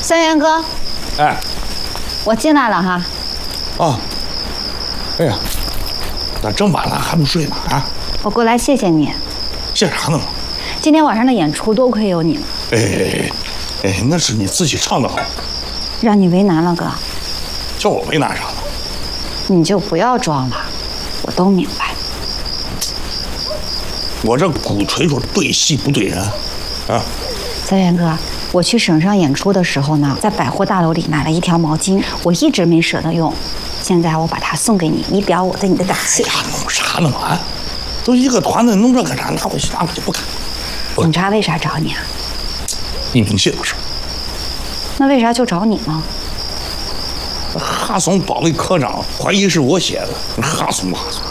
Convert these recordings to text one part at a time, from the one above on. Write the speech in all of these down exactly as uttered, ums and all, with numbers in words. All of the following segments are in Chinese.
三元哥， 哎， 我进来了哈。 啊，哎呀，咋这么晚了还不睡呢？啊， 我过来谢谢你。 谢啥呢嘛？ 今天晚上的演出多亏有你了。 哎哎哎，那是你自己唱的好， 让你为难了哥， 叫我为难啥呢？ 你就不要装了，我都明白。 我这鼓吹说对戏不对人，啊。 三元哥，我去省上演出的时候呢，在百货大楼里买了一条毛巾，我一直没舍得用，现在我把它送给你，以表我对你的感谢。 哎呀，弄啥呢嘛？都一个团子，弄这干啥？拿回去，拿回去，不干。 警察为啥找你啊？ 一名戏的事。 那为啥就找你呢？ 哈松保卫科长怀疑是我写的，哈松哈松。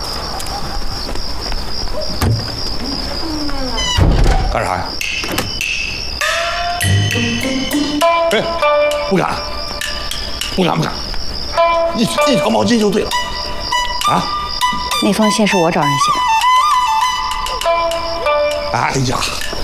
干啥呀？哎，不敢，不敢不敢，一一条毛巾就对了。啊？ 那封信是我找人写的。 哎呀，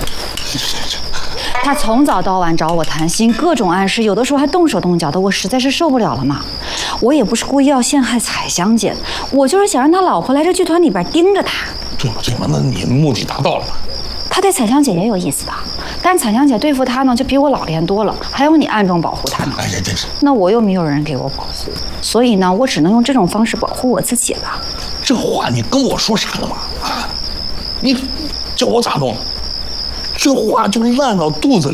他从早到晚找我谈心，各种暗示，有的时候还动手动脚的，我实在是受不了了嘛。我也不是故意要陷害彩香姐，我就是想让他老婆来这剧团里边盯着他。 对嘛对嘛，那你目的达到了嘛？ 他对彩香姐也有意思的，但彩香姐对付他呢，就比我老练多了，还有你暗中保护他呢。 哎呀，真是。 那我又没有人给我保护，所以呢，我只能用这种方式保护我自己了。 这话你跟我说啥呢嘛？啊，你叫我咋弄？这话就烂到肚子里。